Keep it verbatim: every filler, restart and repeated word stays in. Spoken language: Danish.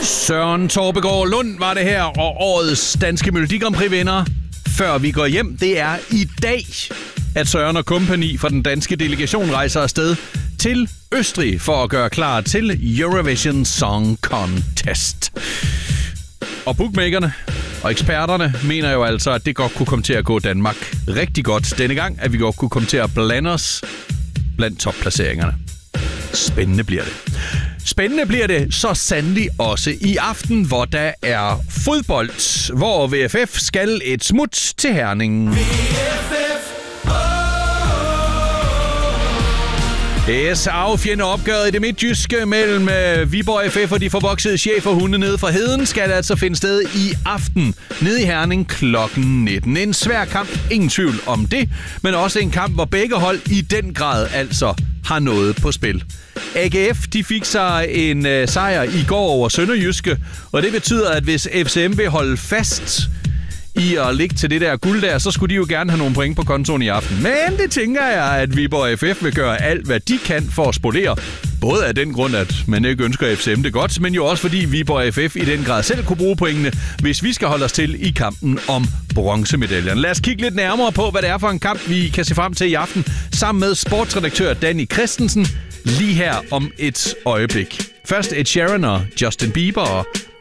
Søren Torbegaard Lund var det her, og årets danske Melodi Grand Prix vinder. Før vi går hjem, det er i dag, at Søren og kompagni fra den danske delegation rejser afsted til Østrig for at gøre klar til Eurovision Song Contest. Og bookmakerne og eksperterne mener jo altså, at det godt kunne komme til at gå Danmark rigtig godt denne gang, at vi godt kunne komme til at blande os blandt topplaceringerne. Spændende bliver det. Spændende bliver det så sandelig også i aften, hvor der er fodbold, hvor V F F skal et smut til Herning. V F F, oh! Yes, affjende opgøret i det midtjyske mellem uh, Viborg F F og de forvoksede cheferhunde nede fra Heden skal altså finde sted i aften nede i Herning klokken nitten. En svær kamp, ingen tvivl om det, men også en kamp, hvor begge hold i den grad altså har noget på spil. A G F de fik sig en øh, sejr i går over Sønderjyske, og det betyder, at hvis F C M vil holde fast i at ligge til det der guld der, så skulle de jo gerne have nogle point på kontoen i aften. Men det tænker jeg, at Viborg F F vil gøre alt, hvad de kan for at spolere. Både af den grund, at man ikke ønsker F C M det godt, men jo også fordi Viborg F F i den grad selv kunne bruge pointene, hvis vi skal holde os til i kampen om bronzemedaljen. Lad os kigge lidt nærmere på, hvad det er for en kamp, vi kan se frem til i aften, sammen med sportsredaktør Danny Christensen, lige her om et øjeblik. Først Ed Sheeran og Justin Bieber og